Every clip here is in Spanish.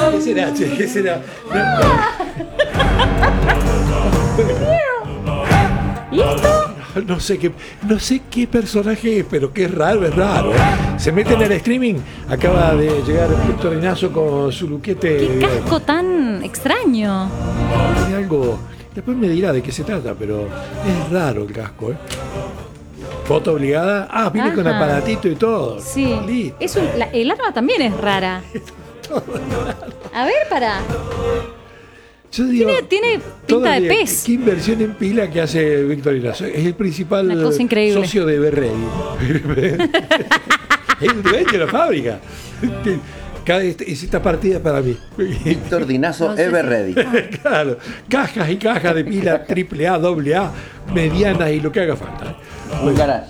¿Qué será, che? ¿Qué será? ¿Y esto? No sé qué personaje es, pero que es raro, ¿eh? Se meten en el streaming. Acaba de llegar Víctor Inazo con su luquete. Qué casco tan extraño. Tiene algo. Después me dirá de qué se trata, pero es raro el casco, ¿eh? Foto obligada. Ah, viene con Ajá. aparatito y todo. Sí. Listo. El arma también es rara. A ver, para. Yo digo, Tiene todo pinta de el día, pez. ¿Qué inversión en pila que hace Víctor Inazo? Es el principal Una cosa increíble. socio de Berrey. Es el dueño de la fábrica. Esta partida es para mí. Víctor Dinazo, No sé Ever si- Ready. Claro, cajas y cajas de pila AAA, AA, medianas y lo que haga falta. Un garage.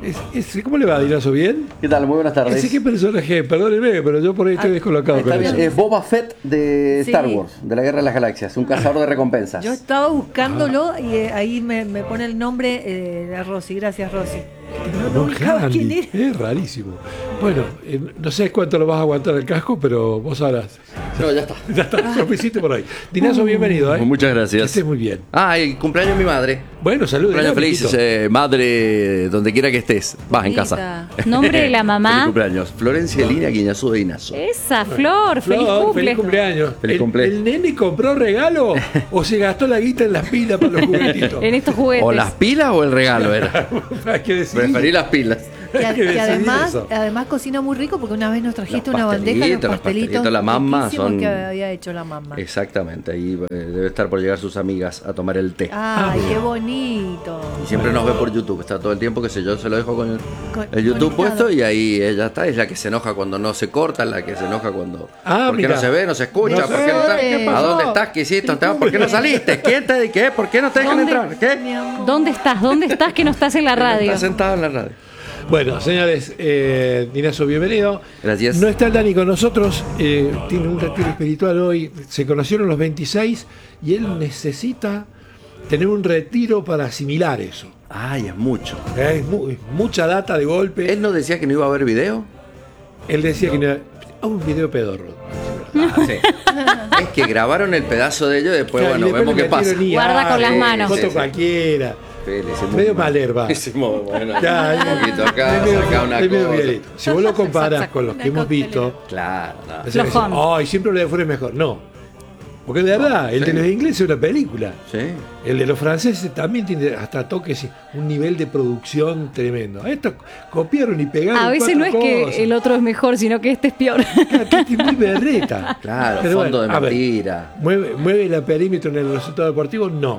¿Cómo le va, Dinazo? ¿Bien? ¿Qué tal? Muy buenas tardes. Ese qué personaje, perdóneme, pero yo por ahí estoy descolocado Está con bien, eso. es Boba Fett de Sí. Star Wars, de la Guerra de las Galaxias, un cazador de recompensas. Yo estaba buscándolo y ahí me pone el nombre de Rosy. Gracias, Rosy. No ubicaba Handy. quién era. Es rarísimo. Bueno, no sé cuánto lo vas a aguantar el casco, pero vos sabrás. No, ya está. Ya está, suficiente por ahí. Dinazo, bienvenido, ¿eh? Muchas Que gracias. estés muy bien. Ah, y cumpleaños de mi madre. Bueno, saludos. Cumpleaños feliz, madre, donde quiera que estés. Vas en casa. Bonita. Nombre de la Feliz mamá. cumpleaños. Florencia Línea Guiñazú de Inazo. Esa, Flor. Feliz Flor, cumple. feliz cumpleaños. Feliz cumple. ¿El nene compró regalo o se gastó la guita en las pilas para los juguetitos? En estos juguetes. O las pilas o el regalo era. Hay que decidir. Preferí las pilas. Que, Hay que que decidir además, eso. además cocina muy rico porque una vez nos trajiste Los una bandeja de pastelitos, los los pastelitos pastelitos, la mamá riquísimos son- que había hecho la mamá. Exactamente. Ahí debe estar por llegar sus amigas a tomar el té. Ay, qué bonito. Y siempre nos ve por YouTube. Está todo el tiempo, que sé yo, se lo dejo con Con- el YouTube conectado. puesto y ahí ella está. Es la que se enoja cuando no se corta, la que se enoja cuando. Ah, ¿Por qué mira. no se ve, no se escucha? No ¿Por sé, qué no está? ¿qué pasó? ¿A dónde estás? ¿Qué hiciste? ¿Por qué no saliste? ¿Quién te qué? ¿Por qué no te dejan ¿Dónde? entrar? ¿Qué? Mi amor. ¿Dónde estás? ¿Dónde estás que no estás en la radio? Está sentado en la radio. Bueno, señores, Dinazo, bienvenido. Gracias. No está el Dani con nosotros, tiene un retiro espiritual hoy. Se conocieron los 26 y él necesita tener un retiro para asimilar eso. Ay, es mucho. Es mucha data de golpe. ¿Él no decía que no iba a haber video? Él decía que no, un video pedorro. Ah, sí. Es que grabaron el pedazo de ello y después, Claro, y bueno, después vemos le qué pasa. metieron Guarda con las manos. Foto Sí, sí. cualquiera. Sí, le hicimos Medio un- malerva. Hicimos, bueno, Ya, un poquito acá, es medio- acá una es medio cosa. violento. Si vos lo comparás con los que hemos visto, Claro, no. decís, Flojón. ay, siempre lo de afuera es mejor. No. Porque de verdad, el de los ingleses es una película. Sí. El de los franceses también tiene hasta toques, un nivel de producción tremendo. Estos copiaron y pegaron. A veces no es que el otro es mejor, sino que este es peor. es muy berreta. Claro, Pero fondo bueno, de a ver, mentira. ¿Mueve la perímetro en el resultado deportivo? No.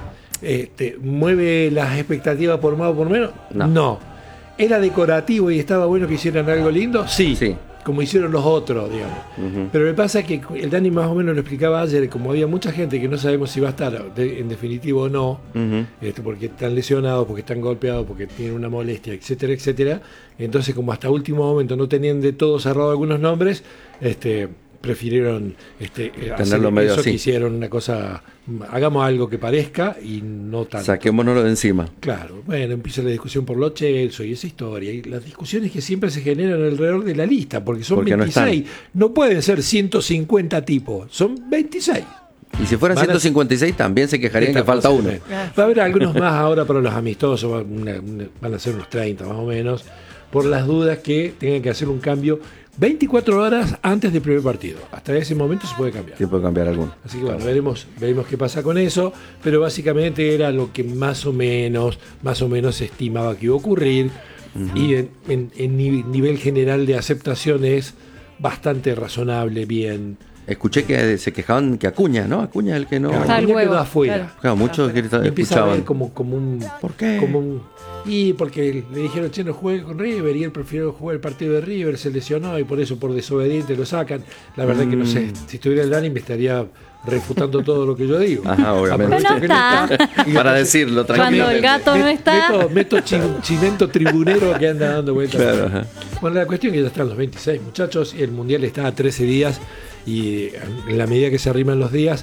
¿Mueve las expectativas por más o por menos? No. ¿Era decorativo y estaba bueno que hicieran algo lindo? Sí. Sí. Como hicieron los otros, digamos. Ujú. Pero me pasa que el Dani más o menos lo explicaba ayer, como había mucha gente que no sabemos si va a estar en definitivo o no, Ujú. porque están lesionados, porque están golpeados, porque tienen una molestia, etcétera, etcétera. Entonces, como hasta último momento no tenían de todo cerrado algunos nombres, prefirieron hacer medio eso así. que hicieron una cosa, hagamos algo que parezca y no tanto. Saquémonoslo de encima. Claro, bueno, empieza la discusión por Lo Celso y esa historia. Y las discusiones que siempre se generan alrededor de la lista, porque son Porque no 26. No pueden ser 150 tipos, son 26. Y si fueran Van a- 156 también se quejarían que Esta falta cosa, uno. Va a haber algunos más ahora para los amistosos, van a ser unos 30 más o menos, por las dudas que tengan que hacer un cambio 24 horas antes del primer partido. Hasta ese momento se puede cambiar. Sí puede cambiar alguno. Así que bueno, veremos qué pasa con eso, pero básicamente era lo que más o menos se estimaba que iba a ocurrir, y en nivel general de aceptación es bastante razonable, bien. Escuché que se quejaban que Acuña, ¿no? Acuña es el que no. Está el Acuña huevo, quedó afuera. claro. Claro, muchos que Y empieza a ver escuchaban. como un... ¿Por qué? Y porque le dijeron, che, no juegue con River, y él prefirió jugar el partido de River, se lesionó, y por eso por desobediente lo sacan. La verdad que no sé, si estuviera el Dani me estaría refutando todo lo que yo digo. Ajá, obviamente. Aprovecho que No está. Para decirlo Cuando tranquilamente. el gato no está. Meto chimento tribunero que anda dando vueltas. Claro, ajá. Bueno, la cuestión es que ya están los 26 muchachos, y el Mundial está a 13 días, y en la medida que se arriman los días,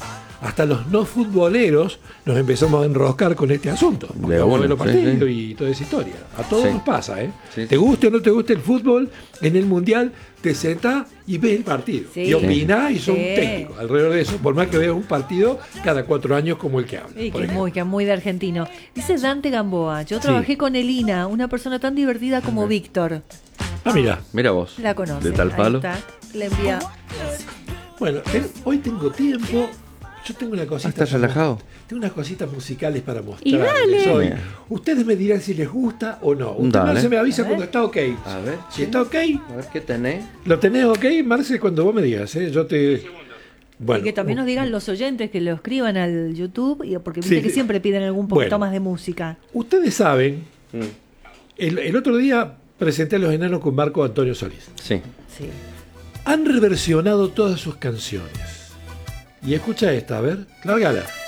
hasta los no futboleros nos empezamos a enroscar con este asunto. Porque vamos a ver los partidos y toda esa historia. A todos nos pasa, ¿eh? Sí. Te guste o no te guste el fútbol, en el Mundial te sentás y ves el partido. Sí. Y opinás y sos Sí. un técnico alrededor de eso. Por más que veas un partido cada 4 años como el que habla. Sí, por que es ejemplo. muy de argentino. Dice Dante Gamboa, yo trabajé con Elina, una persona tan divertida como Víctor. Ah, mira. Mira vos. La conoce. De tal Ahí palo. está. Le envía. Bueno, hoy tengo tiempo. Yo tengo una cosita. ¿Estás relajado? Tengo unas cositas musicales para Y mostrarles dale. hoy. Bien. Ustedes me dirán si les gusta o no. Usted, Dale. Marce, me avisa A ver. cuando está ok. A ver. Si está ok, A ver qué tenés. lo tenés ok, Marce, cuando vos me digas. Yo te. Bueno, Y que también nos digan los oyentes que lo escriban al YouTube, porque viste Sí. que siempre piden algún poquito Bueno. más de música. ustedes saben, el otro día presenté a los enanos con Marco Antonio Solís. Sí. Sí. Han reversionado todas sus canciones. Y escucha esta, a ver, lárgala.